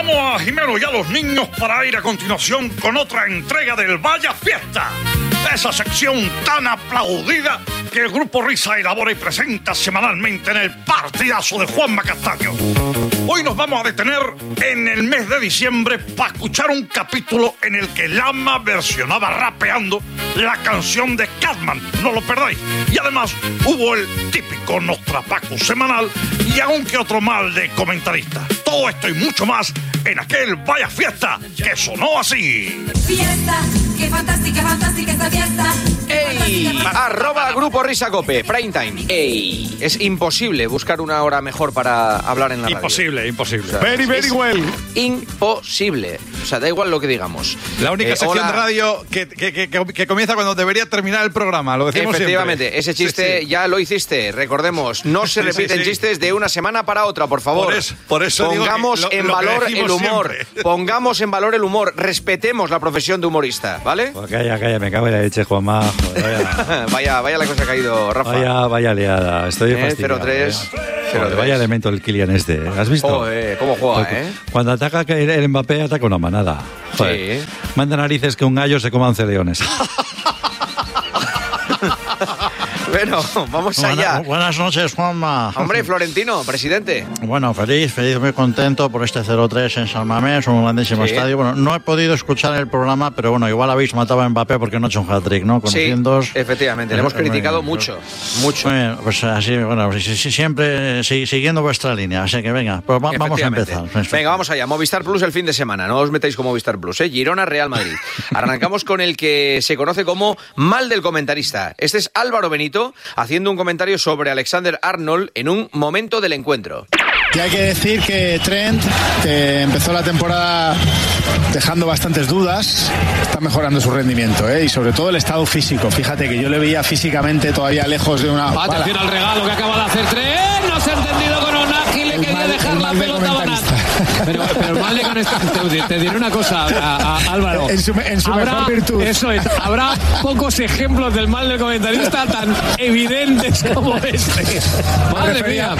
Dejamos a Jimeno y a los niños para ir a continuación con otra entrega del Vaya Fiesta. Esa sección tan aplaudida que el Grupo Risa elabora y presenta semanalmente en el partidazo de Juanma Castaño. Hoy nos vamos a detener en el mes de diciembre para escuchar un capítulo en el que Lama versionaba rapeando la canción de Catman. No lo perdáis. Y además hubo el típico Nostrapaco semanal y aún que otro mal de comentarista. Todo esto y mucho más en aquel Vaya Fiesta que sonó así. Fiesta, qué fantástica esta fiesta. ¡Ey! Arroba Grupo Risa Cope, prime time. ¡Ey! Es imposible buscar una hora mejor para hablar en la radio. Imposible. O sea, Very well. Imposible. O sea, da igual lo que digamos. La única sección hola. de radio que comienza cuando debería terminar el programa. Lo decimos Efectivamente, siempre. ese chiste ya lo hiciste. Recordemos, no se repiten chistes de una semana para otra, por favor. Por eso pongamos digo que en lo que valor decimos el humor. siempre. Pongamos en valor el humor. Respetemos la profesión de humorista, ¿vale? Pues calla, me cago en la leche, Juanma. Vaya la cosa que ha caído, Rafa. Vaya liada. Estoy fastidiado. 0-3. Joder, vaya elemento el Kylian este. ¿Has visto? Joder, cómo juega, ¿eh? Cuando ataca el Mbappé, ataca una manada. Joder. Sí. Manda narices que un gallo se coma 11 leones. Bueno, vamos allá. Buenas noches, Juanma. Hombre, Florentino, presidente. Bueno, feliz, muy contento por este 0-3 en San Mamés, un grandísimo estadio. Bueno, no he podido escuchar el programa, pero bueno, igual habéis matado a Mbappé porque no ha hecho un hat-trick, ¿no? Conociéndoos. Sí, efectivamente, le hemos criticado mucho. Bueno, pues así, bueno, siempre siguiendo vuestra línea, así que venga, pues vamos a empezar. Venga, vamos allá. Movistar Plus el fin de semana, no os metáis con Movistar Plus, ¿eh? Girona, Real Madrid. Arrancamos con el que se conoce como mal del comentarista. Este es Álvaro Benito, haciendo un comentario sobre Alexander Arnold en un momento del encuentro. Y hay que decir que Trent, que empezó la temporada dejando bastantes dudas, está mejorando su rendimiento, y sobre todo el estado físico. Fíjate que yo le veía físicamente todavía lejos de una... Atención al regalo que acaba de hacer Trent, no se ha entendido con Onagi, le quería dejar la pelota barata. Pero mal de comentarista. Te diré una cosa, Álvaro. En su mejor virtud. Eso es, habrá pocos ejemplos del mal del comentarista tan evidentes como este. Madre mía.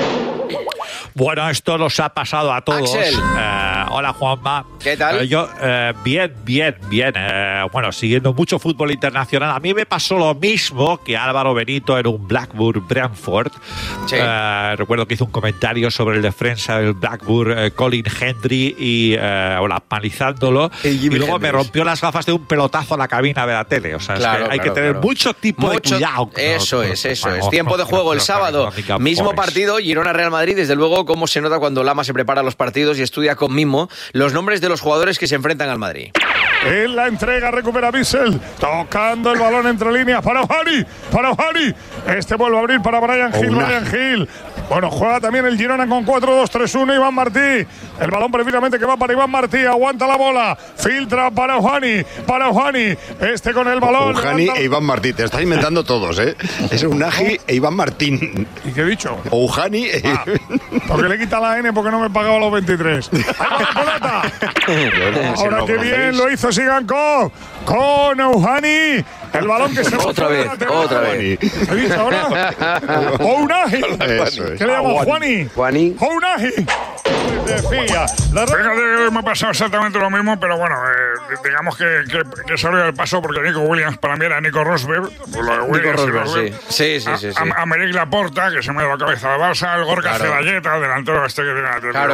Bueno, esto nos ha pasado a todos. Axel. Hola, Juanma. ¿Qué tal? Yo, bien. Bueno, siguiendo mucho fútbol internacional. A mí me pasó lo mismo que Álvaro Benito en un Blackburn-Brentford. Sí. Recuerdo que hizo un comentario sobre el defensa del Blackburn, Colin Hendry, y palizándolo. Y luego me rompió las gafas de un pelotazo a la cabina de la tele. O sea, Claro, es que hay que tener mucho tipo de cuidado. Eso es. Tiempo de juego el sábado. Mismo partido, Girona-Real Madrid. Desde luego, cómo se nota cuando Lama se prepara los partidos y estudia con mimo los nombres de los jugadores que se enfrentan al Madrid. En la entrega recupera Bissell, tocando el balón entre líneas para Ojani. Este vuelve a abrir para Brian Hill. Bueno, juega también el Girona con 4-2-3-1. Iván Martí. El balón precisamente que va para Iván Martí. Aguanta la bola. Filtra para Ojani. Este con el balón. Ojani e Iván Martí. Te estás inventando todos, ¿eh? Es Unagi e Iván Martín. ¿Y qué he dicho? Ojani. Porque le quita la N porque no me pagaba los 23. ¡Ahí va la pelota! Ahora qué bien lo hizo Sigankov con Ojani. El balón que se Otra vez. ¿He dicho ahora? Ounahi. ¿Qué le llamo? Juani. Ounahi. Decía. Fíjate, me ha pasado exactamente lo mismo, pero bueno, digamos que salió del paso porque Nico Williams para mí era Nico Rosberg. Por lo de Williams, sí. A Meric Laporta, que se me dio la cabeza de Barça, el Gorka Cedalleta, el delantero este que tiene. Claro.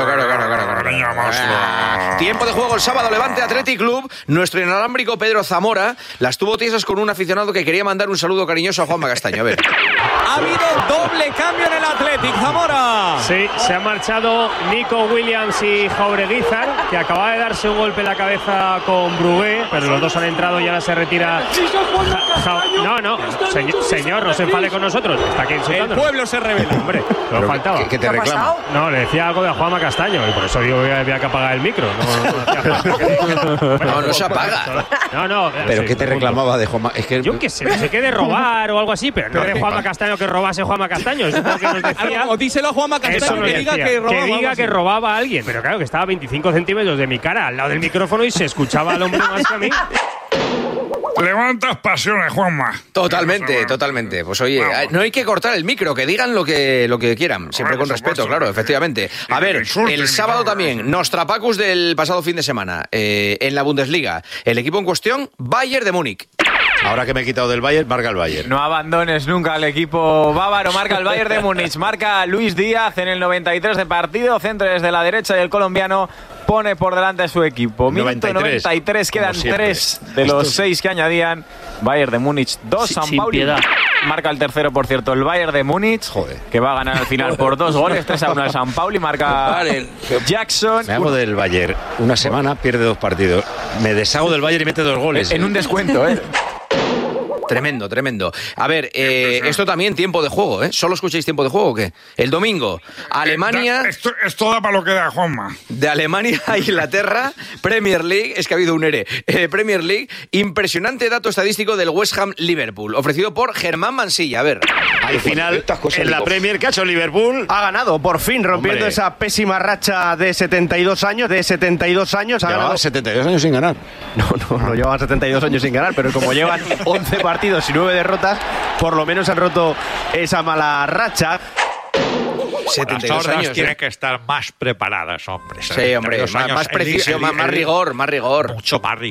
Tiempo de juego el sábado, Levante Athletic Club. Nuestro inalámbrico Pedro Zamora las tuvo tiesas con un aficionado que quería mandar un saludo cariñoso a Juanma Castaño. A ver. Ha habido doble cambio en el Athletic, Zamora. Sí, se ha marchado Nico Williams y Jaureguizar, que acaba de darse un golpe en la cabeza con Brugué, pero los dos han entrado y ahora se retira. No, señor, no se enfade con nosotros. Está aquí insultándonos. El pueblo se revela. Hombre, lo faltaba. ¿Qué te reclama? No, le decía algo de Juanma Castaño y por eso digo que había que apagar el micro. No se apaga. No. ¿Pero qué te reclamaba de Juanma? Es que... Yo qué sé, no sé qué de robar o algo así, pero no de Juanma Castaño que robase Juanma Castaño. Eso es lo que nos decía. O díselo a Juanma Castaño que diga que robaba a alguien. Pero claro, que estaba a 25 centímetros de mi cara al lado del micrófono y se escuchaba al hombre más que a mí. Levantas pasiones, Juanma. Totalmente. Pues oye, no hay que cortar el micro, que digan lo que quieran, siempre con respeto, claro, efectivamente. A ver, el sábado también, Nostrapacus del pasado fin de semana, en la Bundesliga. El equipo en cuestión, Bayern de Múnich. Ahora que me he quitado del Bayern, marca el Bayern. No abandones nunca al equipo bávaro, marca el Bayern de Múnich, marca Luis Díaz en el 93 de partido, centro desde la derecha y el colombiano pone por delante a su equipo. Minuto 93, quedan 3 de los 6 que añadían. Bayern de Múnich 2, San Pauli. Marca el tercero, por cierto, el Bayern de Múnich, que va a ganar al final por 2 goles, 3-1 al San Pauli, marca Jackson. Me hago del Bayern una semana, pierde 2 partidos. Me deshago del Bayern y mete 2 goles. En un descuento, ¿eh? Tremendo. A ver, esto también tiempo de juego, ¿eh? ¿Solo escucháis tiempo de juego o qué? El domingo, Alemania... Esto da para lo que da, Juanma. De Alemania a Inglaterra, Premier League, es que ha habido un ERE. Premier League, impresionante dato estadístico del West Ham Liverpool, ofrecido por Germán Mansilla. A ver. Al final, en la Premier, ¿qué ha hecho Liverpool? Ha ganado, por fin, rompiendo esa pésima racha de 72 años. Llevaba 72 años sin ganar. No llevaban 72 años sin ganar, pero como llevan 11 partidos y 9 derrotas, por lo menos han roto esa mala racha. 72 Las hordas tienen que estar más preparadas, hombre. Sí, hombre, más precisión, más rigor. Mucho más rigor.